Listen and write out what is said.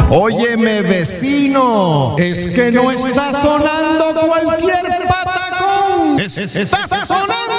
Óyeme, vecino, es que no está sonando cualquier patacón. Está sonando